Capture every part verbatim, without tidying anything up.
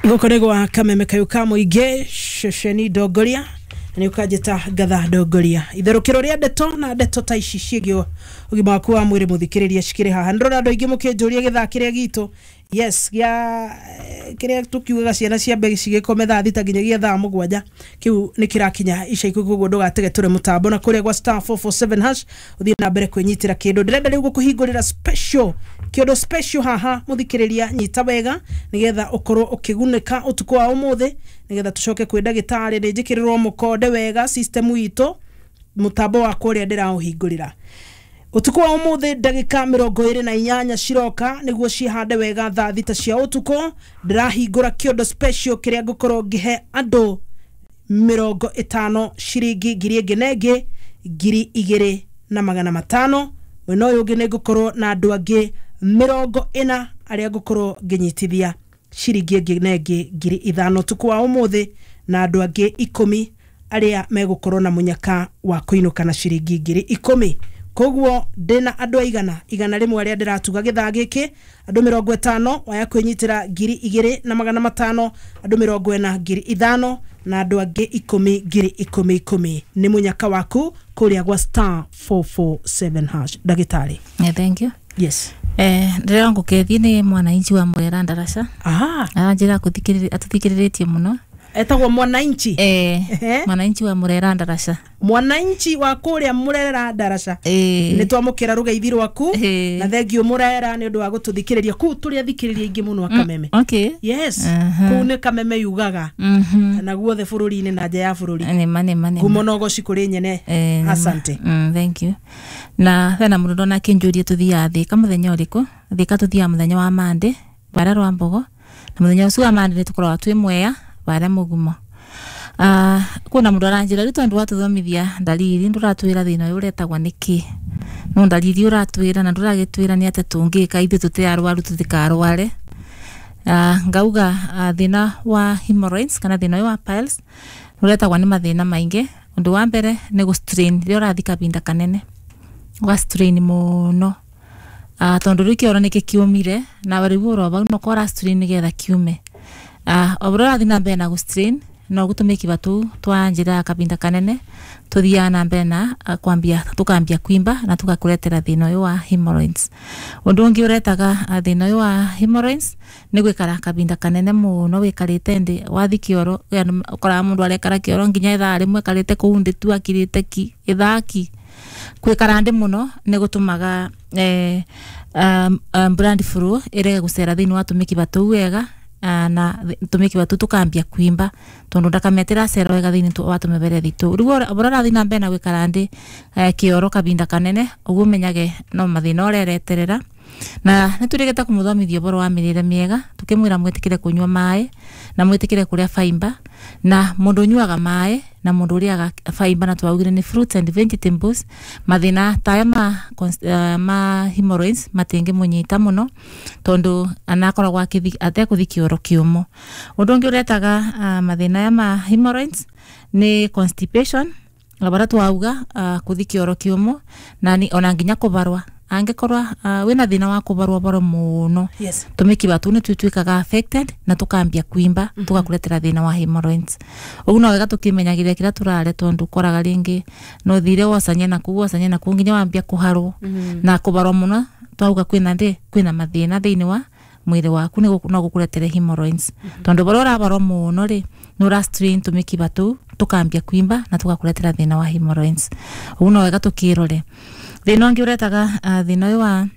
Gukoregwa kameme kayuka muige shesheni dogoria ni ukajeta gatha dogoria itherukiro ria ndeto na ndeto ta ici ciegio ugima waku wa mwiri muthikiriria cikire haha ndora ndo ingi mukinjuria githakiria gitu yes ya kiria tukiuga ciana cia mbegi cigikome thaa thita nginyagia thaa mugwanja kiu ni kirakinya ica ikuguo ndugatege ture mutambo na kuria gwa star four four seven hash uthie na mbere kwenyitira kindu ndirenda riu gukuhingurira special kiodo special haha muthikiriria nyita wega nigetha ukorwo ukigunika utuko wa umuthi nigetha tucoke kwenda gitari ni njikirirwo mukode wega system wito mutambo wa kuria ndira uhingurira utuko wa umuthi ndagika mirongo iri na inyanya ciroka niguo cihande wega thaa thita cia utuko ndirahingura kiodo special kiria ngukorwo ngihe andu mirongo itano ciringi ngiri ngenenge ngiri igiri na magana matano weno yugi ne ngukorwo na andu angi mirongo ina aria ngukorwo nginyitithia ciringi ngenenge ngiri ithano utuko wa umuthi na andu angi ikumi aria megukorwo na munyaka wa kuinuka na ciringi ngiri ikumi koguo ndina andu aigana igana rimwe aria ndiratuga githaa giki andu mirongo itano waya kwenyitira ngiri igiri na magana matano andu mirongo ina ngiri ithano na andu angi ikumi ngiri ikumi ikumi ni munyaka waku kuria gwa star four four seven hash dagitari. Yeah, thank you. Yes. Eh, ndira ngukethi ni mwananchi wa Murera Ndarasha. Aha. Anjira kuthikiriria atuthikiriretie muno. Etagwo mwananchi. Eh, mwananchi wa Murera Ndarasha. Mwananchi wa kuria Murera Ndarasha. Eh. Ni twamukira rugeithi rwaku na thengio Murera ni undu wa gututhikiriria ku turi athikiriria ingi muno akameme. Mm, okay. Yes. Uh-huh. Ku ne kameme yugaga. Mhm. Na guothe bururi ni na nja ya bururi. Ni mane mane. Gumonogo cikuri nyene. Eh, asante. Mm, thank you. Na thana mundu na kinjuria tuthia thika muthenya uriku thika tuthia muthenya wa Monday bara rwa Mbogo na muthenya ucio wa Monday tukorwa twi mwea bara mugumo. Ah, kuna mundu aranjira ritu andu atuthomithia dalili nduratwira thina uyu retagwa niki no dalili uratwira na nduragitwira ni ate tungika ithu tuti arwaru tutikarware. Ah, ngauga uh, thina wa hemorrhoids kana thina wa piles uretagwa ni mathina maingi. Undu wa mbere ni gu strain rio rathika binda kanene wa strain muno. Ah, tondu rikioro niki kiumire na bari buro ba no kora strain nigetha kiume. Ah, obrora thina mbere na gu strain no gutumiki batu twanjira kabinda kanene tuthia na mbere na uh, kwambia tukambia kwimba na tukakuretera thina uyu wa hemorrhoids. Undu ungi uretaga uh, thina uyu wa hemorrhoids ni gwikara kabinda kanene muno wikarite ndi wathi kioro ukora mundu arekara kioro nginya ithaa rimwe karite kuundi tu akirite ki ithaki kwikara ndi muno ni gutumaga eh um, um, brand flu ire gusera thini wa tumiki batu wega uh, na tumiki batu tukambia kwimba tondu ndakametera cero wega thini tu watumebere thitu rigo borora thina mbe na gwikara ndi uh, kioro kabinda kanene uguo menyage no mathina orereterera na niturigeta kumuthomithia boro wa mirire miega tukimwira mwetikire kunywa mai na mwetikire kuria fiber na mundu nyuaga mai na mundu uriaga fiber na twaugire ni fruits and vegetables mathina ta ma uh, ma hemorrhoids matingi munyita muno tondu anakora gwa kithi ate kuthiki oro kiumo. Undu ungi uretaga uh, mathina ya ma hemorrhoids ni constipation labara twauga uh, kuthiki oro kiumo na ni ona nginya kubarwa angekorwa uh, wina thina wa kubarwa boro muno. Yes. Tumiki batu ni twitwikaga affected na tukambia kwimba mm -hmm. tugakuretera thina wa hemorrhoids. Uguno wega tukimenyagiria kira turare tondu koraga ringi no thire wasanye na kuwa wasanye na kunginya wambia kuharwo mm -hmm. na kubarwa muno twauga kwina ndi kwina mathina thini wa mwiri waku ni no gukuretere hemorrhoids mm -hmm. tondu boro rabarwa muno ri no ra strain tumiki batu tukambia kwimba na tugakuretera thina wa hemorrhoids. Uguno wega tukirore thina ungi uretaga uh, thina uyu wa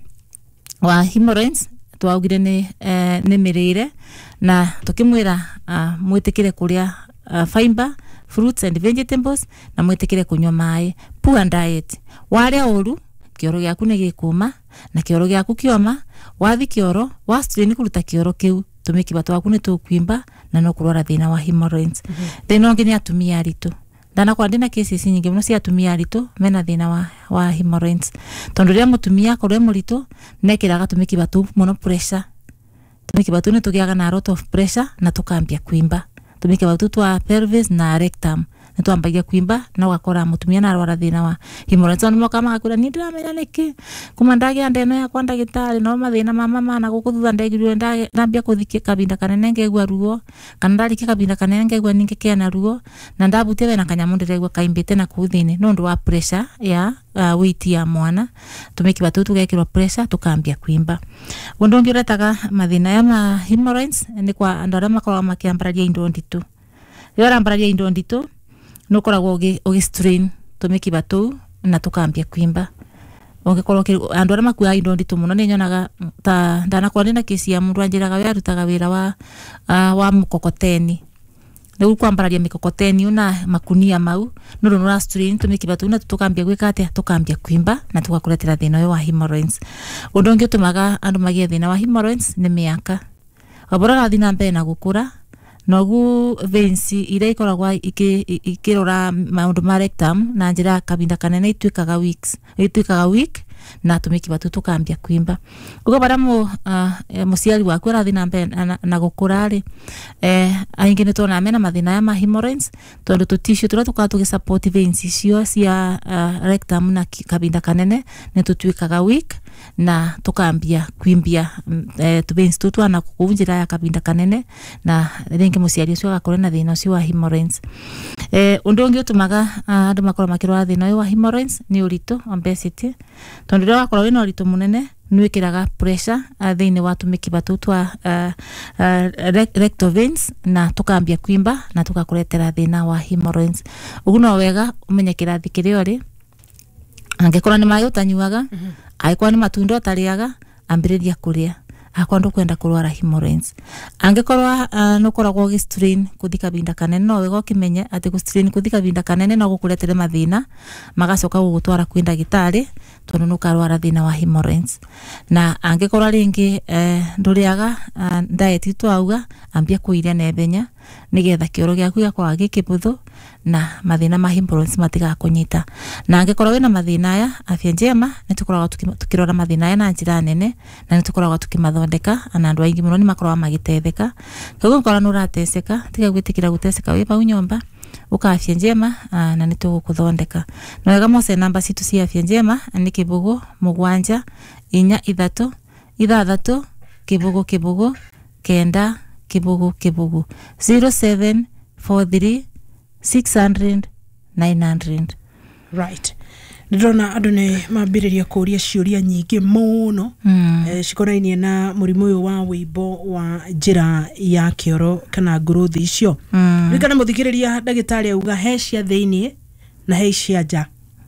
wa hemorrhoids twaugire ni uh, ni mirire na tukimwira uh, mwitikire kuria uh, fiber fruits and vegetables na mwitikire kunywa mai. Poor diet waria uru kioro giaku ni gikuma na kioro giaku kioma wathi kioro wa strain kuruta kioro kiu tumiki batu waku ni tukwimba na no kurora thina wa hemorrhoids. Mm -hmm. Thina ungi ni atumia aritu ndana kwa ndina cases nyingi muno cia atumia aritu mena thina wa wa hemorrhoids tondu ria mutumia korwe murito nekiraga tumiki batu muno pressure tumiki batu ni tugiaga na lot of pressure na tukambia kwimba tumiki batu twa pelvis na rectum nitwambagia kuimba na ugakora mutumia na arwara thina wa hemorrhoids on moka makura ni ndiramenya niki kuma ndagia ndeno ya kwa ndagitari no mathina mama mana gukuthutha ndegirwe ndambia kuthikia kabinda kanene ngegwa ruo kana ndarike kabinda kanene ngegwa ninge kena ruo na ndabutia wena kanyamu ndiregwa kaimbite na kuthini no ndu wa pressure ya uh, weight ya mwana tumekiba tu tugekirwa pressure tukambia kuimba undu ngiretaga mathina ya ma hemorrhoids ni kwa andara makora makiambararia indo nditu rira ambararia indo nditu no koragwo ugi ugi strain tumekiba tu na tukambia kuimba ongekorwo andu ara makuya indo nditu muno ni nyonaga ta ndana kwa ndina kesi ya mundu anjiraga we arutaga wira wa uh, wa mukokoteni ndio kwambararia mikokoteni una makunia mau no no strain tumekiba tu na tukambia gwika atia tukambia kuimba na tugakuretera thina wa hemorrhoids undu ngi tumaga andu magie thina wa hemorrhoids ni miaka wabora thina mbere na gukura nogu veins ire ikoragwa ikirora maundu ma rectum na njira kabinda kanene itwikaga weeks itwikaga week na tumikiba tu tukambia kuimba ugo bara mu uh, musiali waku ra thina mbere na, na gukura ri eh aingi ni tona mena mathina ya ma hemorrhoids tondu tu tissue tura tukaba tukisupport veins cio cia uh, rectum na kabinda kanene ne tutwikaga week na tukambia kuimbia eh, tu veins tu twana kukunjira ya kabinda kanene na ringi musiali ucio gakore na thina ucio wa hemorrhoids eh undu ungi utumaga andu uh, makora makirwa thina wa hemorrhoids ni urito obesity tondu rira wakora wina urito munene nwikiraga pressure uh, thini wa tumikiba tu twa uh, uh, rectal veins na tukambia kuimba na tugakuretera thina wa hemorrhoids uguno wega umenye kirathi kirio ri angekora ni mayo tanyuaga mm -hmm. Aikwa ni matunda utariaga ambiriria kuria akwa ndu kwenda kurwara hemorrhoids angekorwa uh, no koragwo gi strain kuthika binda kanene no wego kimenye ati ku strain kuthika binda kanene no gukuretere mathina magacoka gugutwara kwenda gitari tondu no karwara thina wa hemorrhoids na angekorwa ringi eh, nduriaga uh, diet twauga ambia kuiria nebenya nigetha kioro giaku gakwa gikibuthu na mathina ma hemorrhoids matiga kunyita na angekorwa wina mathina aya afya njema nitukoragwa tukirora mathina aya na njira nene na nitukoragwa tukimathondeka na andu aingi muno ni makoragwa magitetheka koguo ngora no rateseka tiga gwitikira guteseka wi pau nyomba uka afya njema na nitugukuthondeka no wega mose namba citu cia afya njema ni kibugu mugwanja inya ithatu ithathatu kibugu kibugu kenda kibugu kibugu zero seven four three six hundred nine hundred. Right. Ndirona andu ni mambiriria kuria ciuria nyingi muno mm. eh, cikorainie na murimu uyu wa wibo wa njira ya kioro kana growth icio mm. rikana muthikiriria ndagitari auga he cia thiini na he cia nja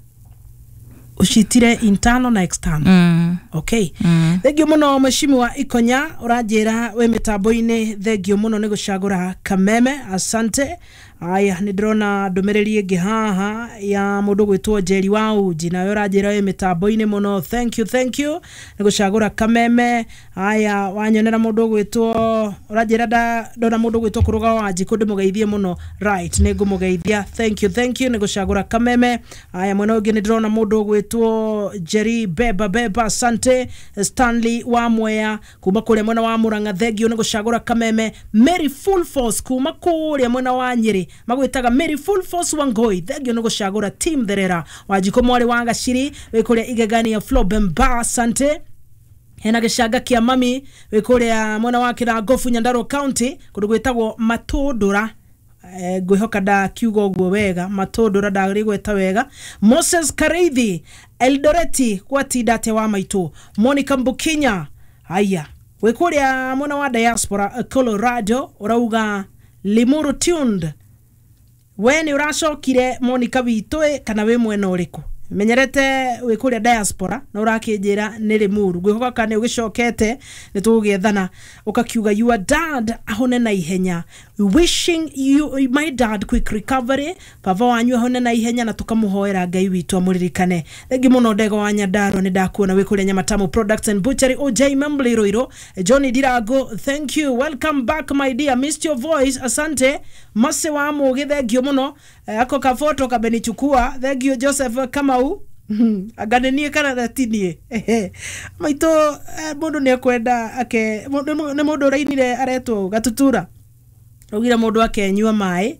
ucitire internal na external mm. okay mm. thengio muno mashimu wa Ikonya urajira we mitambo-ini thengio muno ni gucagura Kameme asante aya ni ndrona ndumiriri ingi haha ya mundu gwitwo Njeri wa Uji na yo rajira we mitambo-ini muno thank you thank you ni gucagura Kameme aya wanyonera mundu gwitwo urajira da ndona mundu gwitwo kuruga Wanji kundu mugeithie muno right ni ngumugeithia thank you thank you ni gucagura Kameme aya mwena ungi ni ndrona mundu gwitwo Njeri beba beba asante Stanley wa Mwea kuma kuria mwena wa Murang'a thengio ni gucagura Kameme Mary Full Force kuma kuria mwena wa Nyeri magwitaga Mary Full Force Wangoi thengio no gucagura team therera Wanjiko mwari wa Gaciri wikuria igegani ya Flobemba asante hena gicanga kia mami wikuria mwana wa Kirangofu Nyandarua County kundu gwitagwo Matundura eh gwihoka da kiugo gwo wega Matundura ndagiri gweta wega Moses Kareithi Eldoreti kwa tidate wa maitu Monica Mbukinya haya wikuria mwana wa diaspora Colorado urauga Limuru tuned weni uracokire Monica witwe kana we mwena uriku menyerete wikuria diaspora na urakijira ni Limuru gwihoka kana ugicokete nitugiethana ukakiuga your dad ahone na ihenya wishing you my dad quick recovery baba wanyu ahone na ihenya na tukamuhoera Ngai witu amuririkane thegi muno ndego wa Nyandarua ni ndakuona wikuria Nyamatamu Products and Butchery O J Membly Roiro Johnny Dirago thank you welcome back my dear missed your voice asante mase wa mugi thegio muno ako ka photo ka benichukua thegio Joseph Kamau aganenie kana ratinie maito mundu ni akwenda ake ni mundu rainire aretwo gatutura ugira mundu akenyua mai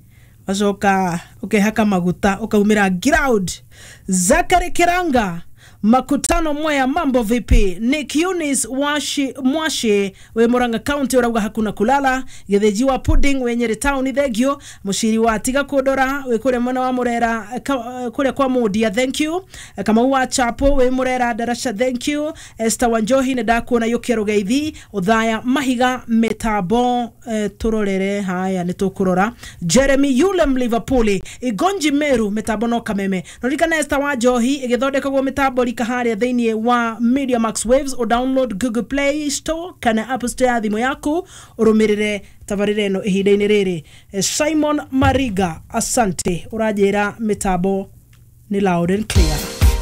asoka ukehaka maguta ukaumira ground. Zakari Kiranga makutano moya mambo vipi. Nick Eunice washi mwashi we Murang'a County urauga hakuna kulala. Getheji wa pudding we Nyeri Town thegio. Mushiri wa tiga kodora we kule mwana wa Murera kule kwa Mudia thank you. Kama uwa Chapo we Murera Darasha thank you. Esther Wanjohi ne dakuona yokero geithi. Udhaya Mahiga Metabo e, turorere haya nitukurora. Jeremy Yulem Liverpool Igonji Meru Metabo no kameme. Norika Esther Wanjohi igethondeka go Metabo kahari thini wa Media Max Waves o download Google Play Store kana App Store thimo yaku urumirire tabarire no ihinda-ini riri. Simon Mariga asante urajira Metabo ni loud and clear.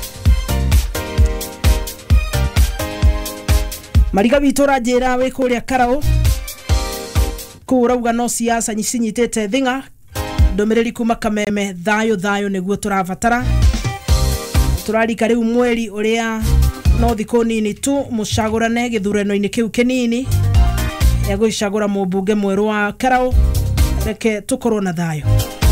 Mariga bitora jera we kuria karao kurauga no siasa nyisinyitete thinga ndomereri kuma Kameme thayo thayo niguo turabatara. Turari kariu mweri uria no thiko nini tu mucagurane githurano-ini kiu kinini ya guicagura mubunge mweru wa Karao. Reke tukorwo na thayo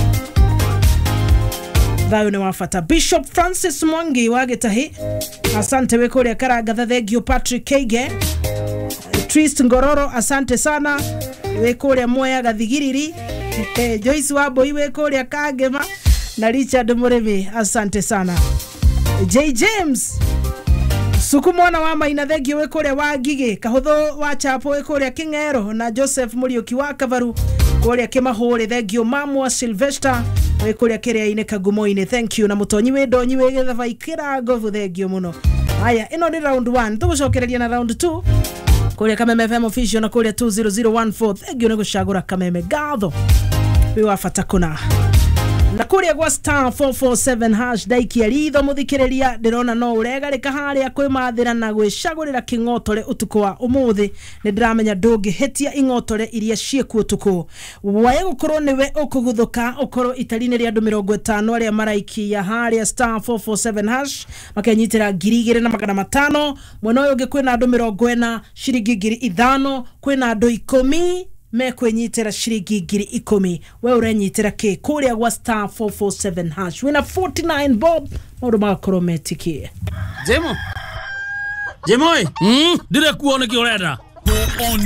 thayo ni wafata. Bishop Francis Mwangi wa Gitahi asante we kuria Karanga thegio. Patrick Keige Trist Ngororo asante sana we kuria Moya Gathigiriri. Joyce Waboi we kuria Kagema na Richard Muremi asante sana. J James Sukumona wa Maina thegi we kuria wa Gige Kahutho wa Chapo we kuria Kingero na Joseph Murioki wa Kavaru kuria Kimahore thegi Mamu wa Sylvester we kuria Kiria-ini Kagumo-ini thank you na Mutonyi we Donyi we Getha Ikira govu thegi muno. Haya ino ni round one tugucokereria na round two kuria Kameme F M official na kuria two zero zero one four thegi ne gucagura Kameme gatho we wafata kuna na kuria gwa star four four seven hash daiki aritho muthikiriria ndirona no urega rika haria kwi mathira na gwicagurira kingotore utuko wa umuthi ni ndiramenya ndungi hetia ingotore iria cieku utuko waye gukorwo niwe ukuguthuka ukoro itarine ria andu mirongo itano aria maraiki ya haria star four four seven hash makenyitira ngiri igiri na magana matano mwena uyu ungi kwina andu mirongo ina shiringi ngiri ithano kwina andu ikumi me kwenyitira shiringi ngiri ikumi we urenyitira ke kuria gwa star four four seven hash wina forty nine bob maundu makorometikie. Jemo Jemoi mm dire kuone ki urenda on